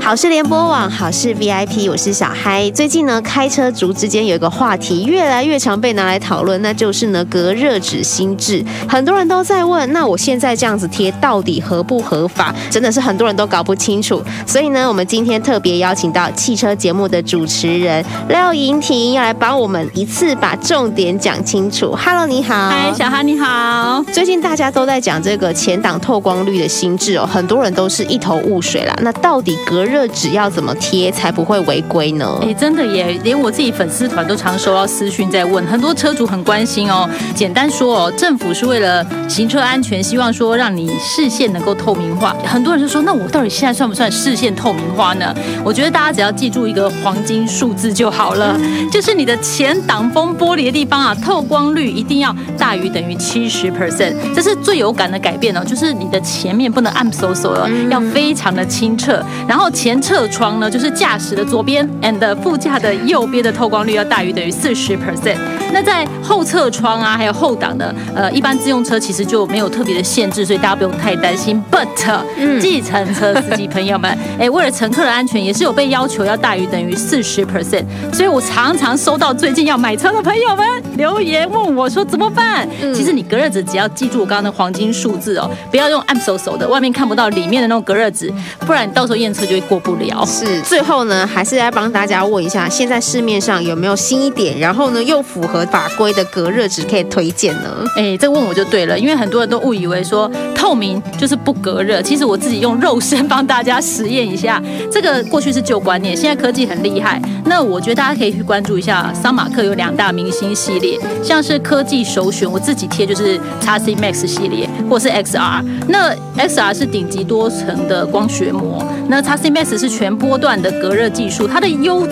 好事联播网，好事 VIP， 我是小嗨。最近呢，开车族之间有一个话题越来越常被拿来讨论，那就是呢隔热纸新制。很多人都在问，那我现在这样子贴到底合不合法？真的是很多人都搞不清楚。所以呢，我们今天特别邀请到汽车节目的主持人廖莹婷，要来帮我们一次把重点讲清楚。Hello， 你好。 嗨，小哈你好。 最近大家都在讲这个前挡透光率的新制哦，很多人都是一头雾水啦。那到底隔热纸要怎么贴才不会违规呢？ 真的耶，连我自己粉丝团都常收到私讯在问，很多车主很关心哦。简单说哦，政府是为了行车安全，希望说让你视线能够透明化。很多人就说，那我到底现在算不算视线透明化呢？我觉得大家只要记住一个黄金数字就好了，就是你的前挡风玻璃的地方啊，透光率一定要大于等于70%，这是最有感的改变哦。就是你的前面不能暗嗖嗖的，要非常的清澈。然后前侧窗呢，就是驾驶的左边 and 副驾的右边的透光率要大于等于40%。那在后侧窗啊，还有后挡的一般自用车其实就没有特别的限制，所以大家不用太担心。But 计程车司机朋友们，为了乘客的安全，也是有被要求要大于等于40%。所以我常常收到最近要买车的朋友们留言问我说怎么办？其实你隔热纸只要记住我刚刚的黄金数字哦，不要用暗嗖嗖的，外面看不到里面的那种隔热纸，不然你到时候验车就会过不了。 是，最后呢，还是要帮大家问一下，现在市面上有没有新一点，然后呢又符合法规的隔热纸可以推荐呢？ 这问我就对了，因为很多人都误以为说透明就是不隔热，其实我自己用肉身帮大家实验一下，这个过去是旧观念，现在科技很厉害。那我觉得大家可以去关注一下，桑马克有2大明星系列，像是科技首选，我自己贴就是 XC Max 系列，或是 XR。那 XR 是顶级多层的光学膜，那 XC Max 是全波段的隔热技术，它的优